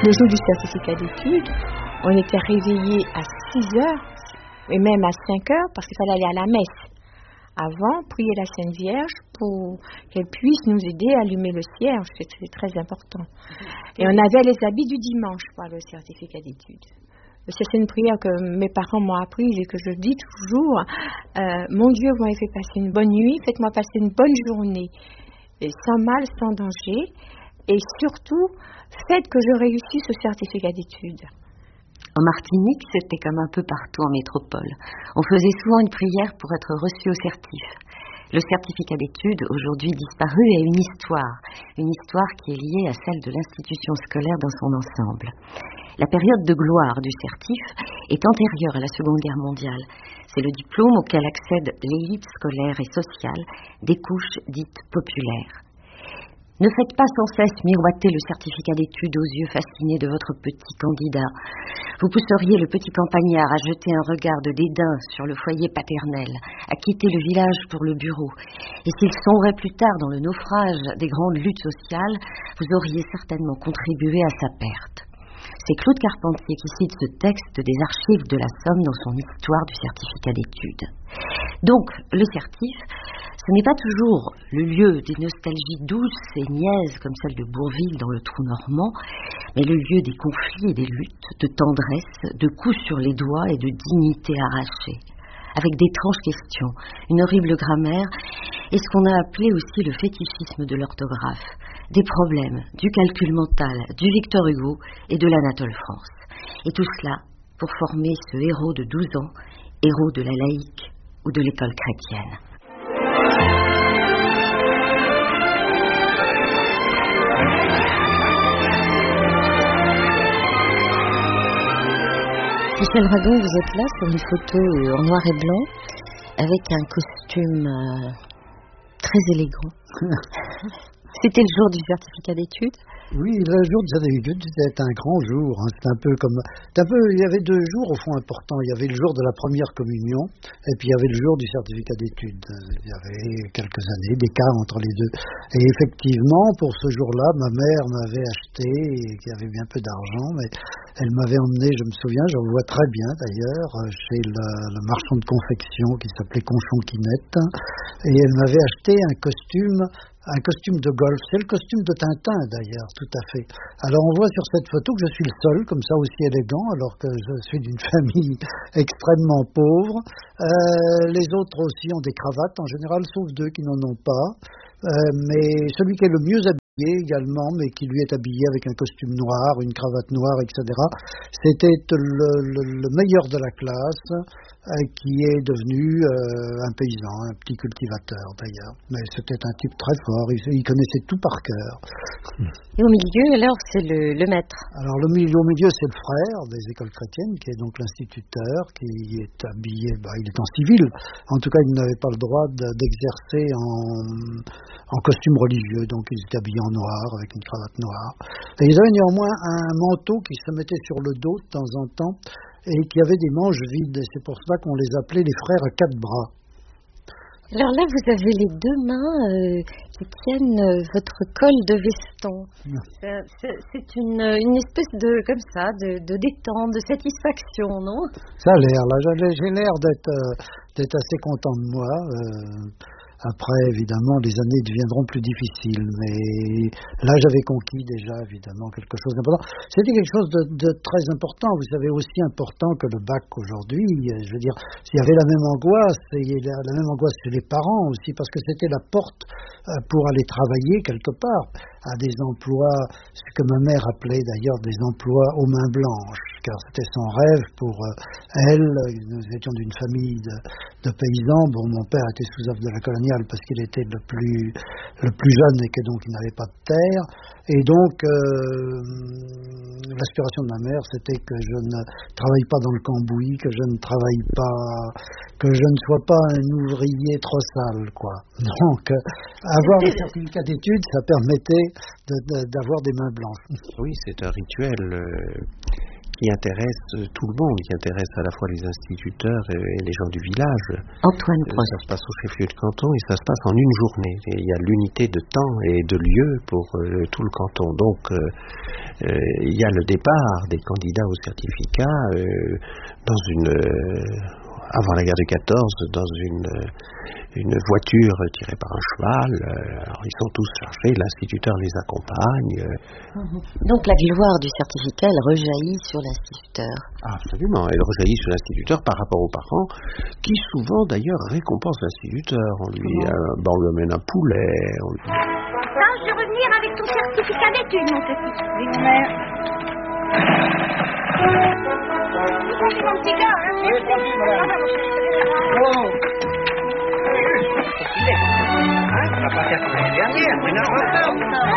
Le jour du certificat d'études, on était réveillés à 6 heures et même à 5 heures parce qu'il fallait aller à la messe. Avant, prier la Sainte Vierge pour qu'elle puisse nous aider à allumer le cierge, c'est très important. Et on avait les habits du dimanche pour le certificat d'études. C'est une prière que mes parents m'ont apprise et que je dis toujours. Mon Dieu, vous m'avez fait passer une bonne nuit, faites-moi passer une bonne journée, et sans mal, sans danger, et surtout, faites que je réussisse ce certificat d'études. En Martinique, c'était comme un peu partout en métropole. On faisait souvent une prière pour être reçu au certif. Le certificat d'études, aujourd'hui disparu, est une histoire qui est liée à celle de l'institution scolaire dans son ensemble. La période de gloire du certif est antérieure à la Seconde Guerre mondiale. C'est le diplôme auquel accède l'élite scolaire et sociale des couches dites populaires. Ne faites pas sans cesse miroiter le certificat d'études aux yeux fascinés de votre petit candidat. Vous pousseriez le petit campagnard à jeter un regard de dédain sur le foyer paternel, à quitter le village pour le bureau. Et s'il sombrait plus tard dans le naufrage des grandes luttes sociales, vous auriez certainement contribué à sa perte. C'est Claude Carpentier qui cite ce texte des archives de la Somme dans son histoire du certificat d'études. Donc, le certif, ce n'est pas toujours le lieu des nostalgies douces et niaises comme celle de Bourvil dans le Trou normand, mais le lieu des conflits et des luttes, de tendresse, de coups sur les doigts et de dignité arrachée, avec d'étranges questions, une horrible grammaire et ce qu'on a appelé aussi le fétichisme de l'orthographe, des problèmes, du calcul mental, du Victor Hugo et de l'Anatole France. Et tout cela pour former ce héros de 12 ans, héros de la laïque ou de l'école chrétienne. Michel Radon, vous êtes là sur une photo en noir et blanc avec un costume très élégant. C'était le jour du certificat d'études? Oui, le jour du certificat d'études, c'était un grand jour. C'était un peu comme... il y avait 2 jours au fond importants. Il y avait le jour de la première communion et puis il y avait le jour du certificat d'études. Il y avait quelques années d'écart entre les deux. Et effectivement, pour ce jour-là, ma mère m'avait acheté, qui avait bien peu d'argent, mais elle m'avait emmené, je me souviens, je le vois très bien d'ailleurs, chez le marchand de confection qui s'appelait Conchon-Quinette. Et elle m'avait acheté un costume de golf. C'est le costume de Tintin d'ailleurs, tout à fait. Alors on voit sur cette photo que je suis le seul, comme ça aussi élégant, alors que je suis d'une famille extrêmement pauvre. Les autres aussi ont des cravates, en général, sauf 2 qui n'en ont pas. Mais celui qui est le mieux habillé également, mais qui lui est habillé avec un costume noir, une cravate noire, etc., c'était le meilleur de la classe, qui est devenu un paysan, un petit cultivateur d'ailleurs. Mais c'était un type très fort, il connaissait tout par cœur. Et au milieu, alors, c'est le maître. Alors au milieu, c'est le frère des écoles chrétiennes, qui est donc l'instituteur, qui est habillé, il est en civil. En tout cas, il n'avait pas le droit d'exercer en costume religieux, donc il était habillé en noir, avec une cravate noire. Et ils avaient néanmoins un manteau qui se mettait sur le dos de temps en temps, et qui avait des manches vides, et c'est pour cela qu'on les appelait les frères à 4 bras. Alors là, vous avez les 2 mains qui tiennent votre col de veston. C'est une espèce de détente, de satisfaction, non? Ça a l'air, là, j'ai l'air d'être assez content de moi. Après, évidemment, les années deviendront plus difficiles, mais là, j'avais conquis déjà, évidemment, quelque chose d'important. C'était quelque chose de très important, vous savez, aussi important que le bac aujourd'hui. Je veux dire, il y avait la même angoisse, et la même angoisse chez les parents aussi, parce que c'était la porte pour aller travailler quelque part à des emplois, ce que ma mère appelait d'ailleurs des emplois aux mains blanches, car c'était son rêve pour elle. Nous étions d'une famille de paysans. Bon, mon père était sous œuvre de la coloniale parce qu'il était le plus jeune et que donc il n'avait pas de terre. Et donc, l'aspiration de ma mère, c'était que je ne travaille pas dans le cambouis, que je ne travaille pas, que je ne sois pas un ouvrier trop sale, quoi. Donc, avoir des certificats d'études, ça permettait d'avoir des mains blanches. Oui, c'est un rituel qui intéresse tout le monde, qui intéresse à la fois les instituteurs et les gens du village. Antoine Prost. Ça se passe au chef-lieu de canton et ça se passe en une journée. Et il y a l'unité de temps et de lieu pour tout le canton. Donc il y a le départ des candidats au certificat avant la guerre de 14, dans une voiture tirée par un cheval. Alors ils sont tous chargés, l'instituteur les accompagne. Donc la gloire du certificat, elle rejaillit sur l'instituteur. Absolument, elle rejaillit sur l'instituteur par rapport aux parents, qui souvent d'ailleurs récompensent l'instituteur. On lui amène un poulet. Sage de revenir avec ton certificat d'études, mon petit. Oui, mère. Tranquille, mon petit gars, hein. Oui, tranquille, madame. Oh. On va pas faire comme l'année dernière, on est en retard.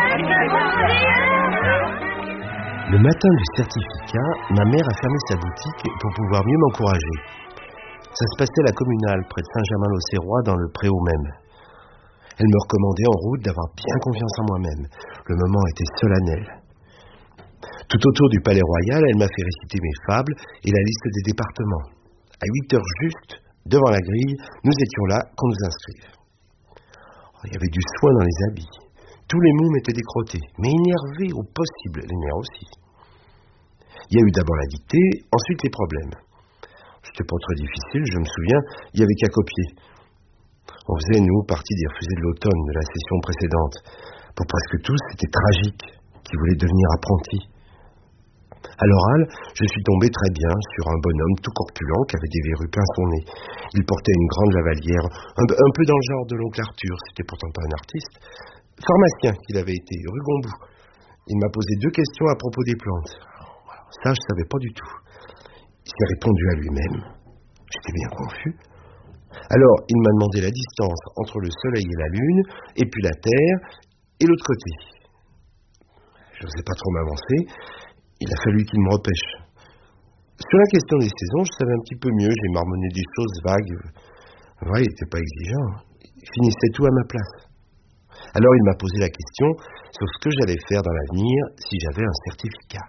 Le matin du certificat, ma mère a fermé sa boutique pour pouvoir mieux m'encourager. Ça se passait à la communale, près de Saint-Germain-l'Auxerrois, dans le Préau même. Elle me recommandait en route d'avoir bien confiance en moi-même. Le moment était solennel. Tout autour du palais royal, elle m'a fait réciter mes fables et la liste des départements. À 8 heures juste, devant la grille, nous étions là qu'on nous inscrive. Il y avait du soin dans les habits. Tous les mômes étaient décrottés, mais énervés au possible, les mères aussi. Il y a eu d'abord la dictée, ensuite les problèmes. C'était pas très difficile, je me souviens, il n'y avait qu'à copier. On faisait, nous, partie des refusés de l'automne de la session précédente. Pour presque tous, c'était tragique, qui voulaient devenir apprentis. À l'oral, je suis tombé très bien sur un bonhomme tout corpulent qui avait des verrues plein son nez. Il portait une grande lavalière, un peu dans le genre de l'oncle Arthur, c'était pourtant pas un artiste. Pharmacien qu'il avait été, rue Gombou. Il m'a posé 2 questions à propos des plantes. Alors, ça, je savais pas du tout. Il s'est répondu à lui-même. J'étais bien confus. Alors, il m'a demandé la distance entre le soleil et la lune, et puis la terre, et l'autre côté. Je n'osais pas trop m'avancer. Il a fallu qu'il me repêche. Sur la question des saisons, je savais un petit peu mieux. J'ai marmonné des choses vagues. Ouais, il n'était pas exigeant. Il finissait tout à ma place. Alors il m'a posé la question sur ce que j'allais faire dans l'avenir si j'avais un certificat.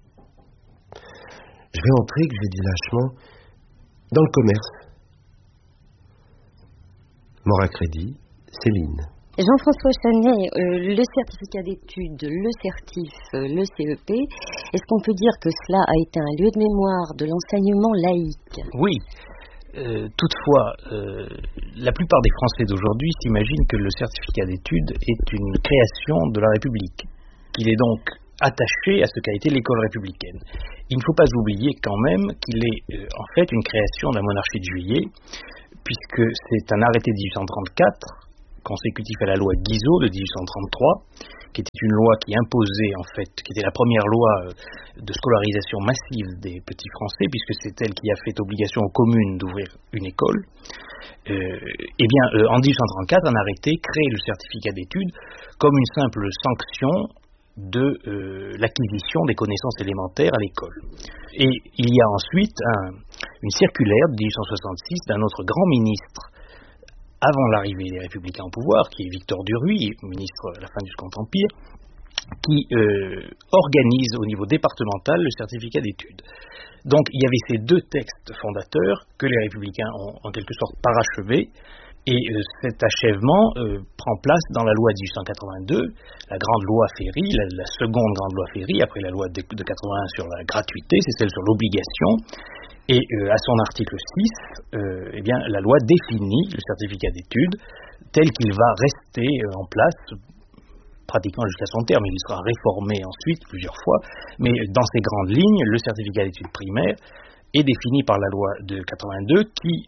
Je vais entrer, que j'ai dit lâchement, dans le commerce. Mort à crédit, Céline. Jean-François Chanet, le certificat d'études, le certif, le CEP, est-ce qu'on peut dire que cela a été un lieu de mémoire de l'enseignement laïque ? Oui. Toutefois, la plupart des Français d'aujourd'hui s'imaginent que le certificat d'études est une création de la République, qu'il est donc attaché à ce qu'a été l'école républicaine. Il ne faut pas oublier quand même qu'il est en fait une création de la monarchie de Juillet, puisque c'est un arrêté de 1834, consécutif à la loi Guizot de 1833, qui était une loi qui imposait, en fait, qui était la première loi de scolarisation massive des petits Français, puisque c'est elle qui a fait obligation aux communes d'ouvrir une école. En 1834, un arrêté crée le certificat d'études comme une simple sanction de l'acquisition des connaissances élémentaires à l'école. Et il y a ensuite une circulaire de 1866 d'un autre grand ministre avant l'arrivée des Républicains au pouvoir, qui est Victor Duruy, ministre à la fin du Second Empire, qui organise au niveau départemental le certificat d'études. Donc il y avait ces 2 textes fondateurs que les Républicains ont en quelque sorte parachevés, et cet achèvement prend place dans la loi de 1882, la grande loi Ferry, la seconde grande loi Ferry, après la loi de 81 sur la gratuité, c'est celle sur l'obligation. Et à son article 6, la loi définit le certificat d'études tel qu'il va rester en place pratiquement jusqu'à son terme. Il sera réformé ensuite plusieurs fois, mais dans ses grandes lignes, le certificat d'études primaires est défini par la loi de 82 qui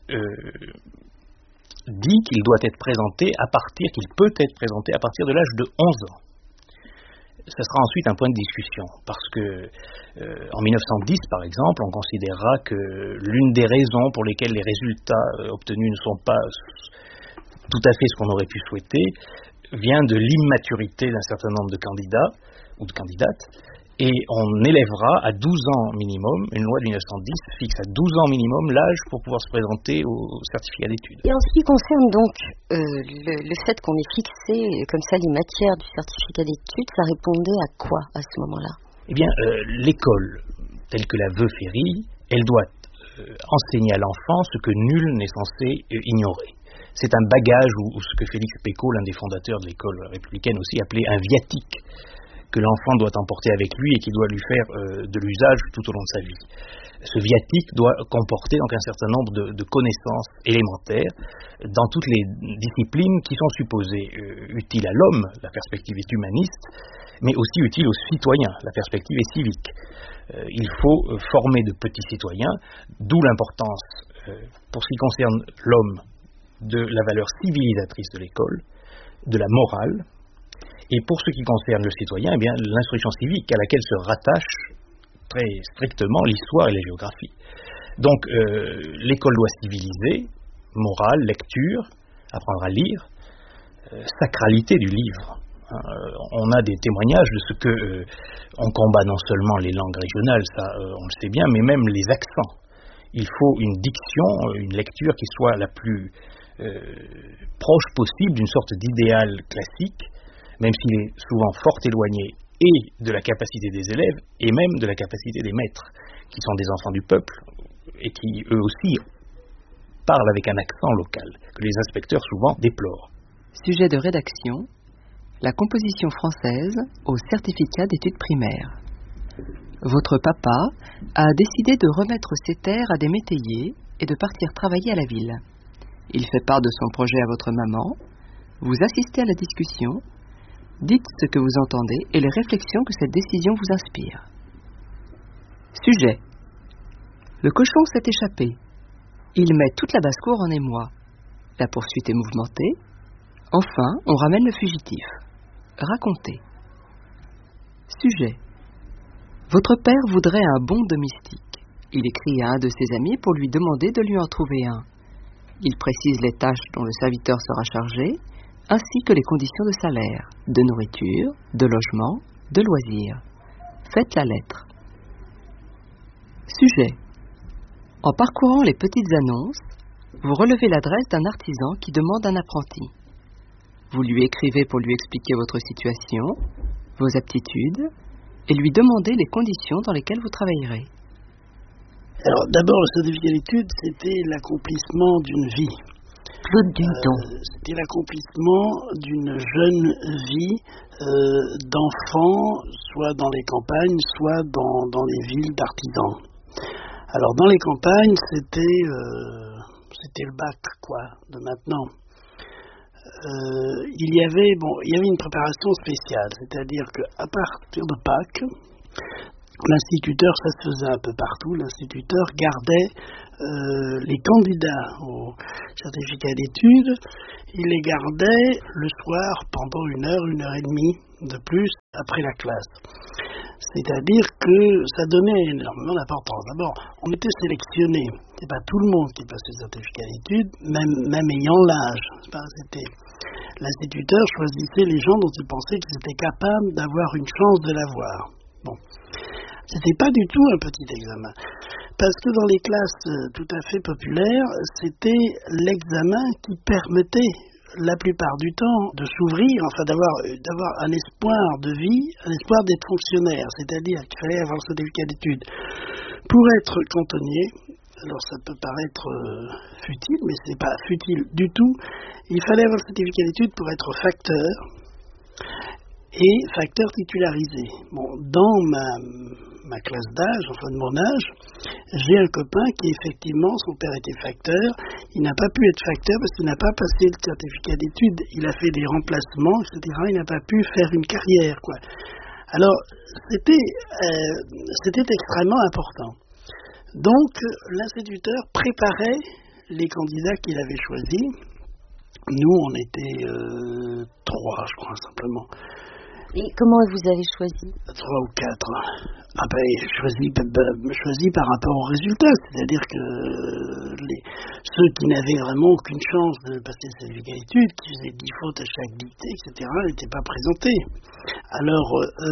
dit qu'il doit être présenté qu'il peut être présenté à partir de l'âge de 11 ans. Ça sera ensuite un point de discussion, parce que en 1910, par exemple, on considérera que l'une des raisons pour lesquelles les résultats obtenus ne sont pas tout à fait ce qu'on aurait pu souhaiter vient de l'immaturité d'un certain nombre de candidats ou de candidates, et on élèvera à 12 ans minimum, une loi de 1910 fixe à 12 ans minimum l'âge pour pouvoir se présenter au certificat d'études. Et en ce qui concerne donc le fait qu'on ait fixé comme ça les matières du certificat d'études, ça répondait à quoi à ce moment-là ? Eh bien, l'école telle que la veuférie, elle doit enseigner à l'enfant ce que nul n'est censé ignorer. C'est un bagage, ou ce que Félix Pécaud, l'un des fondateurs de l'école républicaine aussi, appelait un viatique, que l'enfant doit emporter avec lui et qui doit lui faire de l'usage tout au long de sa vie. Ce viatique doit comporter donc un certain nombre de connaissances élémentaires dans toutes les disciplines qui sont supposées utiles à l'homme, la perspective est humaniste, mais aussi utile aux citoyens, la perspective est civique. Il faut former de petits citoyens, d'où l'importance, pour ce qui concerne l'homme, de la valeur civilisatrice de l'école, de la morale, et pour ce qui concerne le citoyen, eh bien, l'instruction civique à laquelle se rattache très strictement l'histoire et la géographie. Donc l'école doit civiliser, morale, lecture, apprendre à lire, sacralité du livre. On a des témoignages de ce que on combat non seulement les langues régionales, ça on le sait bien, mais même les accents. Il faut une diction, une lecture qui soit la plus proche possible d'une sorte d'idéal classique, même s'il est souvent fort éloigné et de la capacité des élèves et même de la capacité des maîtres, qui sont des enfants du peuple et qui eux aussi parlent avec un accent local, que les inspecteurs souvent déplorent. Sujet de rédaction: la composition française au certificat d'études primaires. Votre papa a décidé de remettre ses terres à des métayers et de partir travailler à la ville. Il fait part de son projet à votre maman. Vous assistez à la discussion. Dites ce que vous entendez et les réflexions que cette décision vous inspire. Sujet: le cochon s'est échappé. Il met toute la basse-cour en émoi. La poursuite est mouvementée. Enfin, on ramène le fugitif. Racontez. Sujet: votre père voudrait un bon domestique. Il écrit à un de ses amis pour lui demander de lui en trouver un. Il précise les tâches dont le serviteur sera chargé, ainsi que les conditions de salaire, de nourriture, de logement, de loisirs. Faites la lettre. Sujet: en parcourant les petites annonces, vous relevez l'adresse d'un artisan qui demande un apprenti. Vous lui écrivez pour lui expliquer votre situation, vos aptitudes, et lui demandez les conditions dans lesquelles vous travaillerez. Alors d'abord, le certificat d'études, c'était l'accomplissement d'une vie. Claude Duton. C'était l'accomplissement d'une jeune vie d'enfant, soit dans les campagnes, soit dans les villes d'artisans. Alors dans les campagnes, c'était le bac, quoi, de maintenant. Il y avait une préparation spéciale, c'est-à-dire qu'à partir de Pâques, l'instituteur, ça se faisait un peu partout, l'instituteur gardait les candidats au certificat d'études, il les gardait le soir pendant 1 heure, 1 heure et demie de plus après la classe. C'est-à-dire que ça donnait énormément d'importance. D'abord, on était sélectionné. C'est pas tout le monde qui passait le certificat d'études, même ayant l'âge. L'instituteur choisissait les gens dont il pensait qu'ils étaient capables d'avoir une chance de l'avoir. Bon. C'était pas du tout un petit examen. Parce que dans les classes tout à fait populaires, c'était l'examen qui permettait la plupart du temps de s'ouvrir, enfin d'avoir un espoir de vie, un espoir d'être fonctionnaire, c'est-à-dire qu'il fallait avoir le certificat d'études. Pour être cantonnier, alors ça peut paraître futile, mais c'est pas futile du tout, il fallait avoir le certificat d'études pour être facteur et facteur titularisé. Bon, dans ma classe d'âge, enfin de mon âge, j'ai un copain qui effectivement, son père était facteur, il n'a pas pu être facteur parce qu'il n'a pas passé le certificat d'études, il a fait des remplacements, etc., il n'a pas pu faire une carrière, quoi. Alors, c'était extrêmement important. Donc, l'instituteur préparait les candidats qu'il avait choisis. Nous, on était 3, je crois, simplement. Et comment vous avez choisi? 3 ou 4. Choisi par rapport aux résultats, c'est-à-dire que ceux qui n'avaient vraiment aucune chance de passer le certificat d'études, qui faisaient 10 fautes à chaque dictée, etc., n'étaient pas présentés. Alors,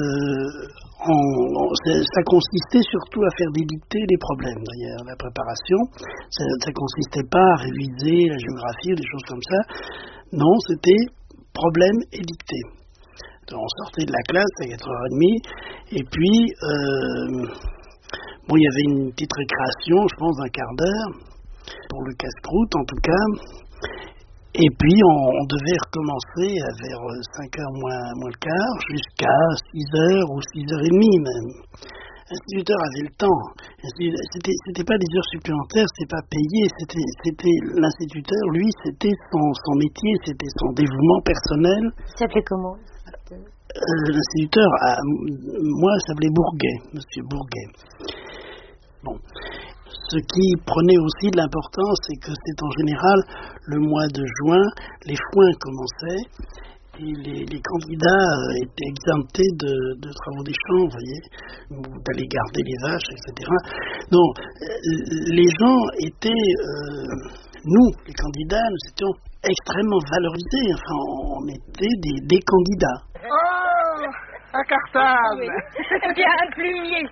ça consistait surtout à faire des dictées des problèmes, d'ailleurs. La préparation, ça consistait pas à réviser la géographie ou des choses comme ça. Non, c'était problème et dictée. Donc on sortait de la classe à 4h30 et puis Bon, il y avait une petite récréation, je pense, d'un quart d'heure, pour le casse-croûte en tout cas. Et puis, on devait recommencer vers 5h moins le quart, jusqu'à 6h ou 6h30 même. L'instituteur avait le temps. C'était pas des heures supplémentaires, c'était pas payé, c'était l'instituteur, lui, c'était son métier, c'était son dévouement personnel. Ça s'appelait comment? L'instituteur, moi, s'appelait Bourguet, Monsieur Bourguet. Bon. Ce qui prenait aussi de l'importance, c'est que c'est en général le mois de juin, les foins commençaient et les candidats étaient exemptés de travaux des champs, vous voyez, ou d'aller garder les vaches, etc. Donc, les gens étaient, nous, les candidats, nous étions extrêmement valorisés, enfin, on était des candidats. Oh, un cartable. Oui. Bien, un plumier.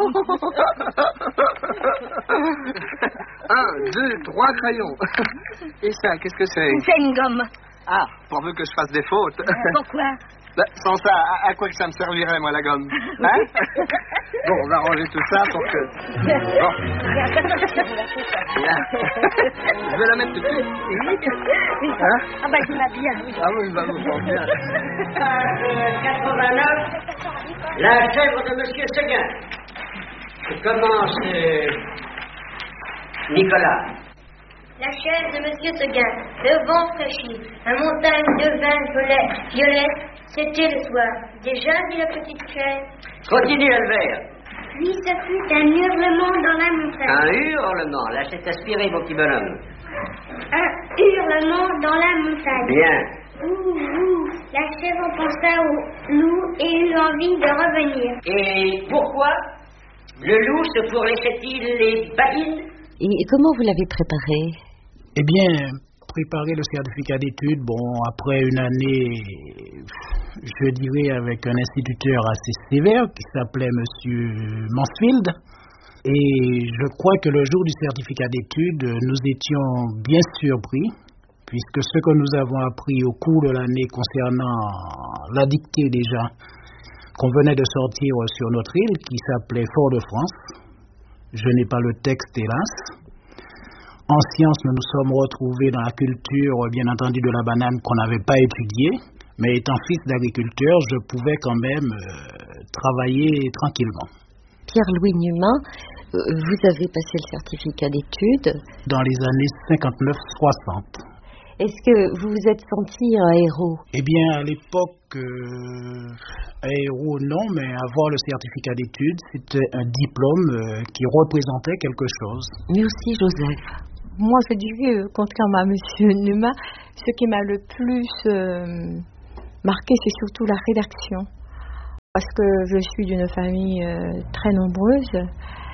1, 2, 3 crayons. Et ça, qu'est-ce que c'est? C'est une gomme. Ah, pourvu que je fasse des fautes. Pourquoi? Sans ça, à quoi que ça me servirait, moi, la gomme? Hein? Bon, on va ranger tout ça pour que... Bon. Bien. Je vais la mettre tout de suite. Hein? Ah bah, il va bien. Ah oui, il va vous prendre bien. 89, la chèvre de Monsieur Seguin. Commence, Nicolas. La chèvre de Monsieur Seguin, le vent fraîchit, la montagne devint violette, c'était le soir. Déjà, dit la petite chèvre. Continue, Albert. Puis ce fut un hurlement dans la montagne. Un hurlement, là c'est aspiré, mon petit bonhomme. Un hurlement dans la montagne. Bien. Ouh, la chèvre pensa au loup et eut envie de revenir. Et pourquoi le loup se fourrachait-il les babines? Et comment vous l'avez préparé? Eh bien, préparer le certificat d'études, bon, après une année, je dirais avec un instituteur assez sévère qui s'appelait Monsieur Mansfield. Et je crois que le jour du certificat d'études, nous étions bien surpris, puisque ce que nous avons appris au cours de l'année concernant la dictée déjà, qu'on venait de sortir sur notre île, qui s'appelait Fort-de-France. Je n'ai pas le texte, hélas. En sciences, nous nous sommes retrouvés dans la culture, bien entendu, de la banane qu'on n'avait pas étudiée. Mais étant fils d'agriculteur, je pouvais quand même travailler tranquillement. Pierre-Louis Numa, vous avez passé le certificat d'études dans les années 59-60. Est-ce que vous vous êtes senti un héros? Eh bien, à l'époque, un héros non, mais avoir le certificat d'études, c'était un diplôme qui représentait quelque chose. Mais aussi Joseph. Moi, je dirais, contrairement à M. Numa, ce qui m'a le plus marqué, c'est surtout la rédaction. Parce que je suis d'une famille très nombreuse.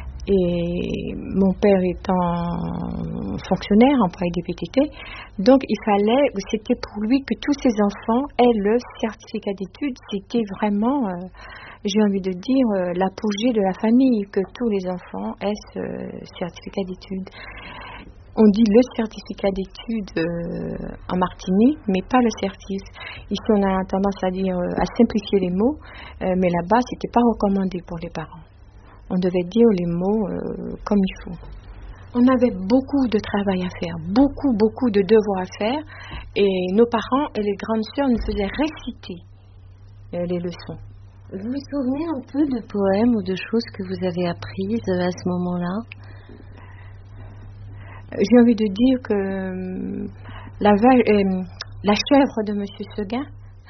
Et mon père étant fonctionnaire, employé des PTT, donc c'était pour lui que tous ses enfants aient le certificat d'études. C'était vraiment, j'ai envie de dire, l'apogée de la famille, que tous les enfants aient ce certificat d'études. On dit le certificat d'études en Martinique, mais pas le certif. Ici, on a tendance à dire, à simplifier les mots, mais là-bas, c'était pas recommandé pour les parents. On devait dire les mots comme il faut. On avait beaucoup de travail à faire, beaucoup de devoirs à faire. Et nos parents et les grandes sœurs nous faisaient réciter les leçons. Vous vous souvenez un peu de poèmes ou de choses que vous avez apprises à ce moment-là? J'ai envie de dire que la chèvre de M. Seguin,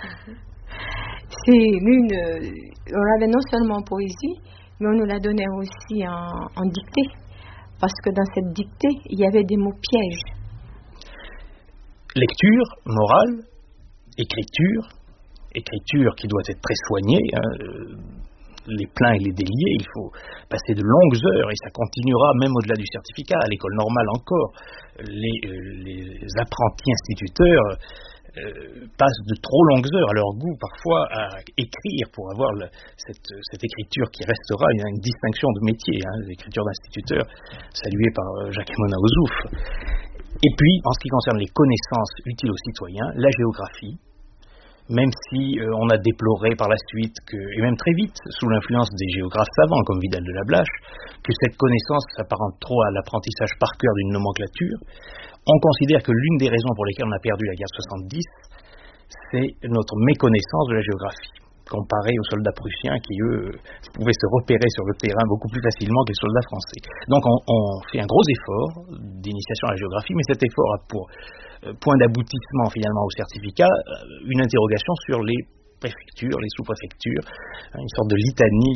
on l'avait non seulement en poésie, mais on nous la donnait aussi en dictée, parce que dans cette dictée, il y avait des mots pièges. Lecture, morale, écriture qui doit être très soignée, les pleins et les déliés, il faut passer de longues heures, et ça continuera même au-delà du certificat, à l'école normale encore. Les apprentis instituteurs passent de trop longues heures à leur goût parfois à écrire pour avoir cette écriture qui restera une distinction de métier, l'écriture d'instituteur saluée par Jacques-Mona Ozouf. Et puis, en ce qui concerne les connaissances utiles aux citoyens, la géographie, même si on a déploré par la suite, et même très vite, sous l'influence des géographes savants comme Vidal de Lablache, que cette connaissance s'apparente trop à l'apprentissage par cœur d'une nomenclature, on considère que l'une des raisons pour lesquelles on a perdu la guerre de 70, c'est notre méconnaissance de la géographie, comparée aux soldats prussiens qui, eux, pouvaient se repérer sur le terrain beaucoup plus facilement que les soldats français. Donc on fait un gros effort d'initiation à la géographie, mais cet effort a pour point d'aboutissement finalement au certificat une interrogation sur les préfectures, les sous-préfectures, une sorte de litanie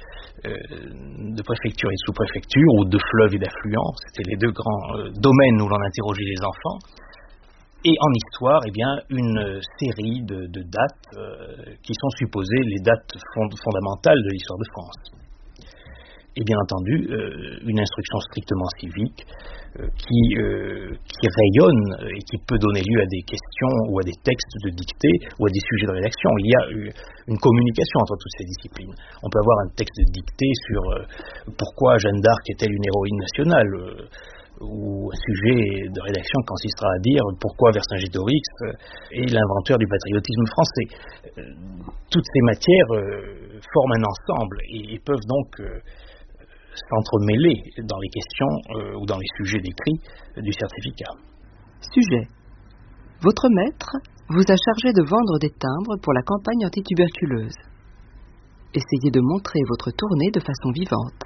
de préfectures et de sous-préfectures, ou de fleuves et d'affluents. C'était les deux grands domaines où l'on interrogeait les enfants. Et en histoire, eh bien, une série de dates qui sont supposées les dates fondamentales de l'histoire de France. Et bien entendu, une instruction strictement civique qui rayonne et qui peut donner lieu à des questions ou à des textes de dictée ou à des sujets de rédaction. Il y a une communication entre toutes ces disciplines. On peut avoir un texte de dictée sur pourquoi Jeanne d'Arc est-elle une héroïne nationale, ou un sujet de rédaction consistera à dire pourquoi Vercingétorix est l'inventeur du patriotisme français. Toutes ces matières forment un ensemble et peuvent donc s'entremêler dans les questions ou dans les sujets décrits du certificat. Sujet. Votre maître vous a chargé de vendre des timbres pour la campagne antituberculeuse. Essayez de montrer votre tournée de façon vivante.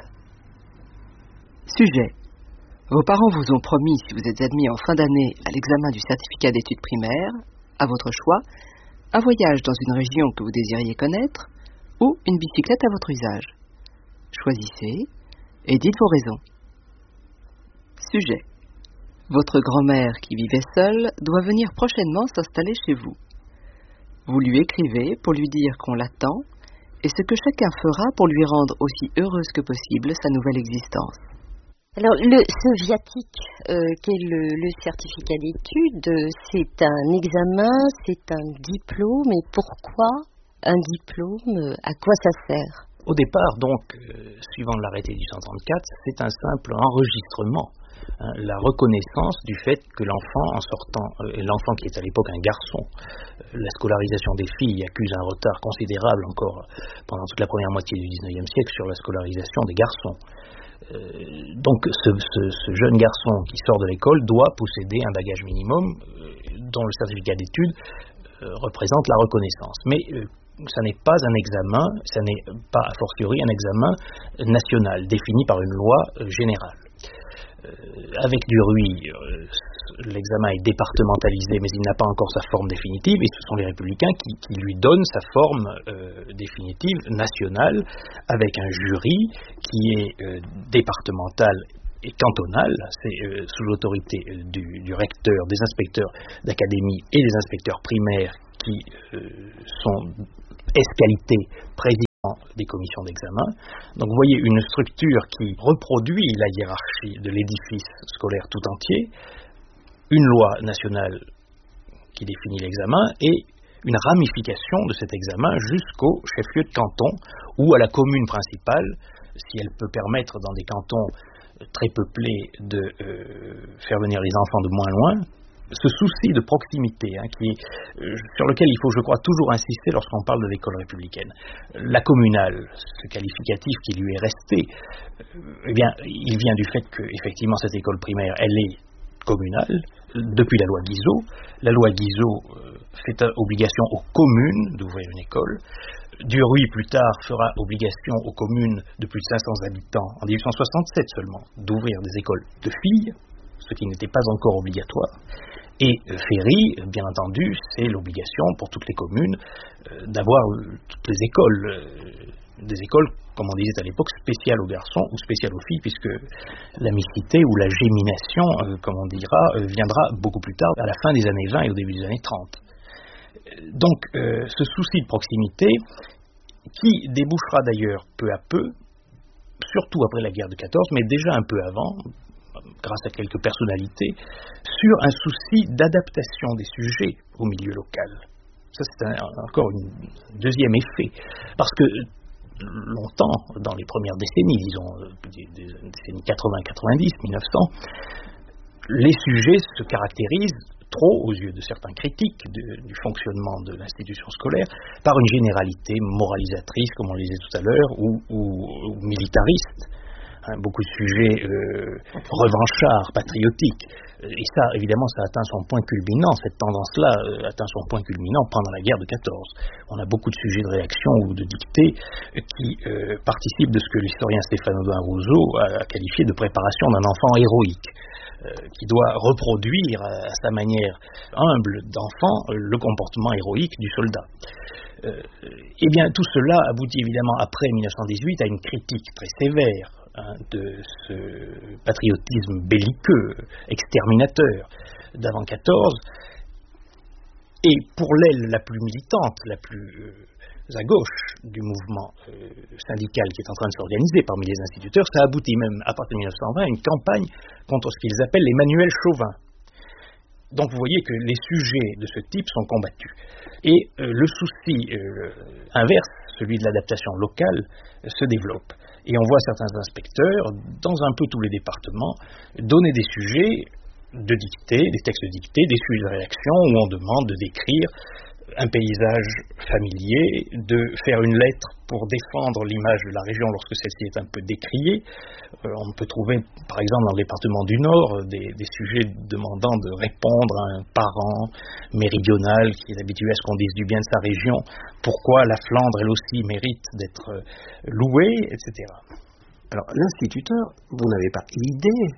Sujet. Vos parents vous ont promis, si vous êtes admis en fin d'année à l'examen du certificat d'études primaires, à votre choix, un voyage dans une région que vous désiriez connaître ou une bicyclette à votre usage. Choisissez et dites vos raisons. Sujet. Votre grand-mère qui vivait seule doit venir prochainement s'installer chez vous. Vous lui écrivez pour lui dire qu'on l'attend et ce que chacun fera pour lui rendre aussi heureuse que possible sa nouvelle existence. Alors, ce viatique, qu'est le certificat d'études, c'est un examen, c'est un diplôme, et pourquoi un diplôme, à quoi ça sert? Au départ, donc, suivant l'arrêté du 134, c'est un simple enregistrement, la reconnaissance du fait que l'enfant, en sortant, l'enfant qui est à l'époque un garçon, la scolarisation des filles accuse un retard considérable encore pendant toute la première moitié du XIXe siècle sur la scolarisation des garçons. Donc ce jeune garçon qui sort de l'école doit posséder un bagage minimum dont le certificat d'études représente la reconnaissance. Mais ça n'est pas un examen, ça n'est pas a fortiori un examen national défini par une loi générale. Avec Duruy, l'examen est départementalisé, mais il n'a pas encore sa forme définitive, et ce sont les Républicains qui lui donnent sa forme définitive, nationale, avec un jury qui est départemental et cantonal, c'est sous l'autorité du recteur, des inspecteurs d'académie et des inspecteurs primaires qui sont ès-qualité présidents des commissions d'examen. Donc vous voyez une structure qui reproduit la hiérarchie de l'édifice scolaire tout entier, une loi nationale qui définit l'examen et une ramification de cet examen jusqu'au chef-lieu de canton ou à la commune principale, si elle peut permettre dans des cantons très peuplés de faire venir les enfants de moins loin. Ce souci de proximité sur lequel il faut, je crois, toujours insister lorsqu'on parle de l'école républicaine. La communale, ce qualificatif qui lui est resté, eh bien, il vient du fait que, effectivement, cette école primaire, elle est communale depuis la loi Guizot. La loi Guizot fait obligation aux communes d'ouvrir une école. Duruy, plus tard, fera obligation aux communes de plus de 500 habitants, en 1867 seulement, d'ouvrir des écoles de filles, ce qui n'était pas encore obligatoire. Et Ferry, bien entendu, c'est l'obligation pour toutes les communes d'avoir toutes les écoles, des écoles, comme on disait à l'époque, spéciales aux garçons ou spéciales aux filles, puisque la mixité ou la gémination, comme on dira, viendra beaucoup plus tard, à la fin des années 20 et au début des années 30. Donc, ce souci de proximité, qui débouchera d'ailleurs peu à peu, surtout après la guerre de 14, mais déjà un peu avant, grâce à quelques personnalités, sur un souci d'adaptation des sujets au milieu local. Ça, c'est encore un deuxième effet. Parce que longtemps, dans les premières décennies, disons, décennies 80, 90, 1900, les sujets se caractérisent trop, aux yeux de certains critiques du fonctionnement de l'institution scolaire, par une généralité moralisatrice, comme on le disait tout à l'heure, ou militariste. Beaucoup de sujets revanchards, patriotiques. Et ça, évidemment, ça atteint son point culminant, cette tendance-là atteint son point culminant pendant la guerre de 14. On a beaucoup de sujets de réaction ou de dictée qui participent de ce que l'historien Stéphane Audouin-Rousseau a qualifié de préparation d'un enfant héroïque, qui doit reproduire à sa manière humble d'enfant le comportement héroïque du soldat. Eh bien, tout cela aboutit évidemment après 1918 à une critique très sévère de ce patriotisme belliqueux, exterminateur d'avant 14. Et pour l'aile la plus militante, la plus à gauche du mouvement syndical qui est en train de s'organiser parmi les instituteurs, ça aboutit même à partir de 1920 à une campagne contre ce qu'ils appellent les manuels chauvins. Donc vous voyez que les sujets de ce type sont combattus. Et le souci inverse, celui de l'adaptation locale, se développe. Et on voit certains inspecteurs, dans un peu tous les départements, donner des sujets de dictée, des textes dictés, des sujets de réaction, où on demande de décrire un paysage familier, de faire une lettre pour défendre l'image de la région lorsque celle-ci est un peu décriée. On peut trouver, par exemple, dans le département du Nord, des sujets demandant de répondre à un parent méridional qui est habitué à ce qu'on dise du bien de sa région, pourquoi la Flandre, elle aussi, mérite d'être louée, etc. Alors, l'instituteur, vous n'avez pas idée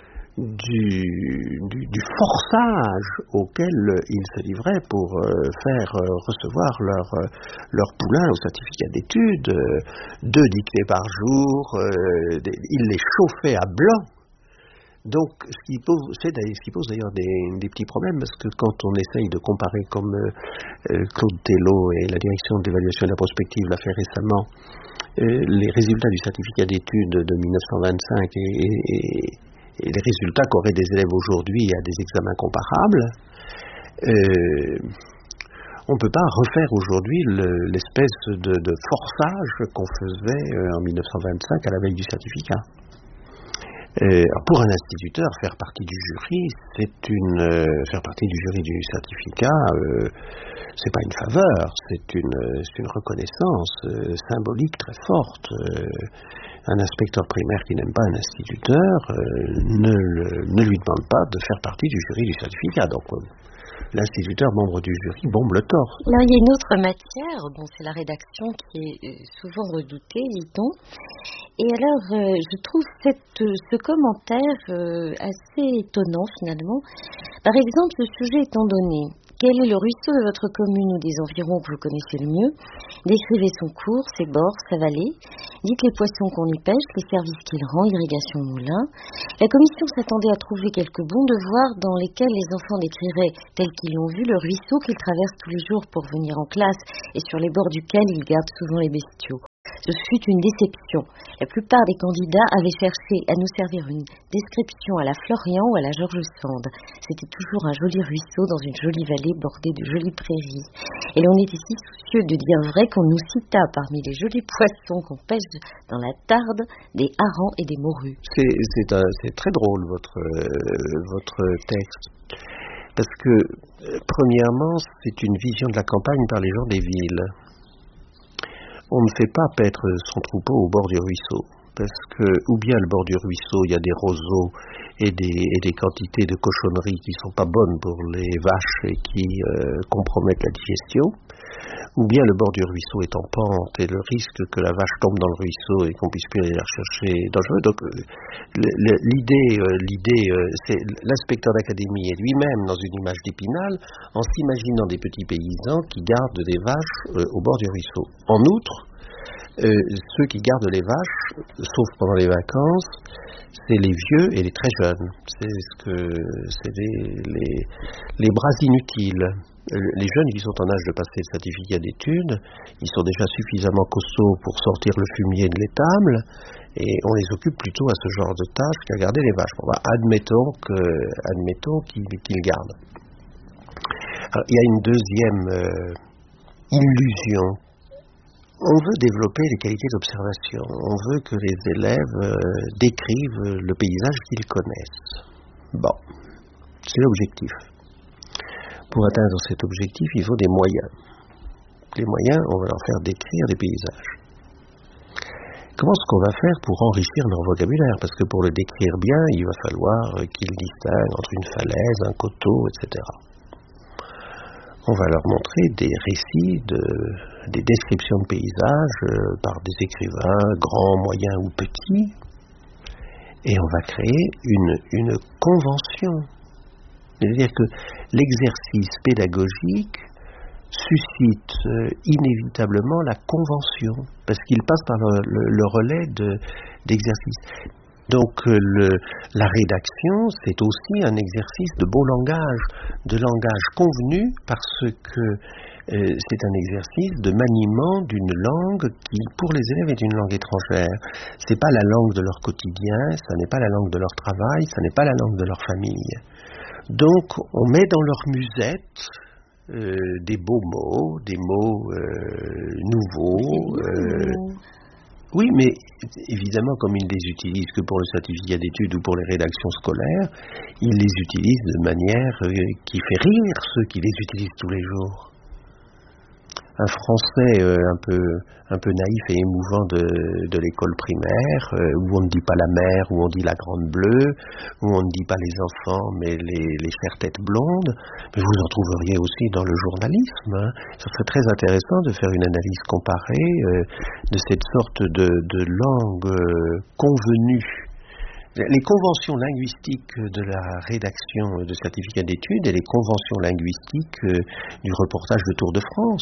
du forçage auquel ils se livraient pour faire recevoir leur poulain au certificat d'études, 2 dictées par jour, ils les chauffaient à blanc. Donc, ce qui pose d'ailleurs des petits problèmes, parce que quand on essaye de comparer, comme Claude Tello et la direction de l'évaluation et de la prospective l'a fait récemment, les résultats du certificat d'études de 1925 et les résultats qu'auraient des élèves aujourd'hui à des examens comparables, on ne peut pas refaire aujourd'hui l'espèce de forçage qu'on faisait en 1925 à la veille du certificat. Pour un instituteur, faire partie du jury, faire partie du jury du certificat, c'est pas une faveur, c'est une reconnaissance symbolique très forte. Un inspecteur primaire qui n'aime pas un instituteur ne lui demande pas de faire partie du jury du certificat. Donc l'instituteur membre du jury bombe le torse. Alors il y a une autre matière, c'est la rédaction qui est souvent redoutée, dit-on. Et alors je trouve ce commentaire assez étonnant finalement. Par exemple, le sujet étant donné, quel est le ruisseau de votre commune ou des environs que vous connaissez le mieux? Décrivez son cours, ses bords, sa vallée. Dites les poissons qu'on y pêche, les services qu'il rend, irrigation moulin. La commission s'attendait à trouver quelques bons devoirs dans lesquels les enfants décriraient, tels qu'ils l'ont vu, le ruisseau qu'ils traversent tous les jours pour venir en classe et sur les bords duquel ils gardent souvent les bestiaux. Ce fut une déception. La plupart des candidats avaient cherché à nous servir une description à la Florian ou à la George Sand. C'était toujours un joli ruisseau dans une jolie vallée bordée de jolies prairies. Et l'on était si soucieux de dire vrai qu'on nous cita parmi les jolis poissons qu'on pêche dans la Tarde, des harengs et des morues. C'est très drôle votre texte. Parce que, premièrement, c'est une vision de la campagne par les gens des villes. On ne fait pas paître son troupeau au bord du ruisseau, parce que, ou bien le bord du ruisseau, il y a des roseaux et des quantités de cochonneries qui ne sont pas bonnes pour les vaches et qui compromettent la digestion, ou bien le bord du ruisseau est en pente et le risque que la vache tombe dans le ruisseau et qu'on puisse plus aller la rechercher est dangereux. Donc l'idée, c'est l'inspecteur d'académie est lui-même dans une image d'Épinal en s'imaginant des petits paysans qui gardent des vaches au bord du ruisseau. En outre, ceux qui gardent les vaches, sauf pendant les vacances, c'est les vieux et les très jeunes. C'est les bras inutiles. Les jeunes qui sont en âge de passer le certificat d'études, ils sont déjà suffisamment costauds pour sortir le fumier de l'étable, et on les occupe plutôt à ce genre de tâches qu'à garder les vaches. Bon, admettons qu'ils gardent. Alors, il y a une deuxième illusion. On veut développer les qualités d'observation. On veut que les élèves décrivent le paysage qu'ils connaissent. Bon, c'est l'objectif. pour atteindre cet objectif, il faut des moyens. Les moyens, on va leur faire décrire des paysages. Comment est-ce qu'on va faire pour enrichir leur vocabulaire? Parce que pour le décrire bien, il va falloir qu'ils distinguent entre une falaise, un coteau, etc. On va leur montrer des récits, des descriptions de paysages par des écrivains, grands, moyens ou petits. Et on va créer une convention. C'est-à-dire que l'exercice pédagogique suscite inévitablement la convention, parce qu'il passe par le relais d'exercice. Donc la rédaction, c'est aussi un exercice de beau langage, de langage convenu, parce que c'est un exercice de maniement d'une langue qui, pour les élèves, est une langue étrangère. C'est pas la langue de leur quotidien, ça n'est pas la langue de leur travail, ça n'est pas la langue de leur famille. Donc on met dans leur musette des beaux mots, des mots nouveaux. Oui, mais évidemment, comme ils ne les utilisent que pour le certificat d'études ou pour les rédactions scolaires, ils les utilisent de manière qui fait rire ceux qui les utilisent tous les jours. Un français un peu naïf et émouvant de l'école primaire, où on ne dit pas la mère, où on dit la grande bleue, où on ne dit pas les enfants, mais les chères têtes blondes, mais vous en trouveriez aussi dans le journalisme. Hein. Ce serait très intéressant de faire une analyse comparée de cette sorte de langue convenue. Les conventions linguistiques de la rédaction de certificats d'études et les conventions linguistiques du reportage de Tour de France,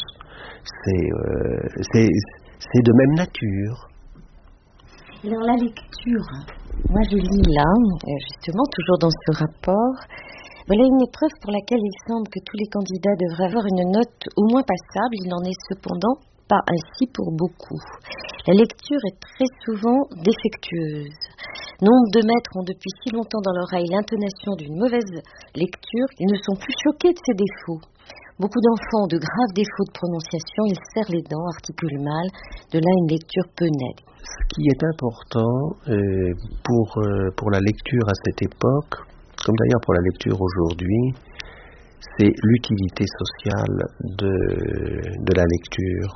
c'est de même nature. Alors la lecture, moi je lis là, justement toujours dans ce rapport, voilà une épreuve pour laquelle il semble que tous les candidats devraient avoir une note au moins passable, il n'en est cependant pas ainsi pour beaucoup. La lecture est très souvent défectueuse. Nombre de maîtres ont depuis si longtemps dans l'oreille l'intonation d'une mauvaise lecture qu'ils ne sont plus choqués de ces défauts. Beaucoup d'enfants ont de graves défauts de prononciation, ils serrent les dents, articulent mal, de là une lecture peu nette. Ce qui est important pour la lecture à cette époque, comme d'ailleurs pour la lecture aujourd'hui, c'est l'utilité sociale de la lecture.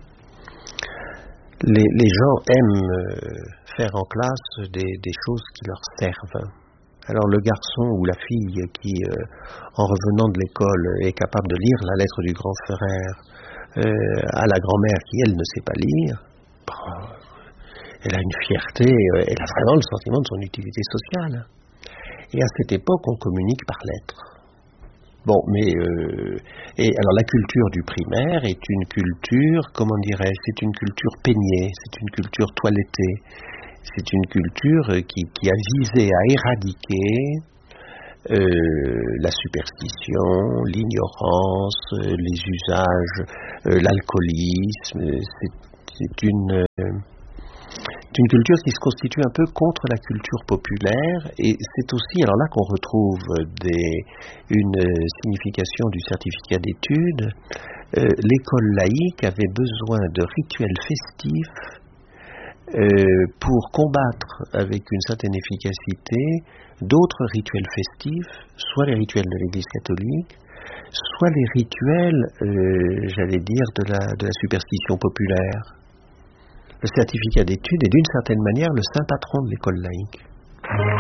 Les gens aiment faire en classe des choses qui leur servent. Alors le garçon ou la fille qui, en revenant de l'école, est capable de lire la lettre du grand frère à la grand-mère qui, elle, ne sait pas lire, elle a une fierté, elle a vraiment le sentiment de son utilité sociale. Et à cette époque, on communique par lettres. Bon, mais et alors la culture du primaire est une culture, comment dirais-je, c'est une culture peignée, c'est une culture toilettée, c'est une culture qui a visé à éradiquer la superstition, l'ignorance, les usages, l'alcoolisme. C'est une culture qui se constitue un peu contre la culture populaire, et c'est aussi alors là qu'on retrouve une signification du certificat d'études. L'école laïque avait besoin de rituels festifs pour combattre avec une certaine efficacité d'autres rituels festifs, soit les rituels de l'Église catholique, soit les rituels, j'allais dire, de la superstition populaire. Le certificat d'études est d'une certaine manière le saint patron de l'école laïque.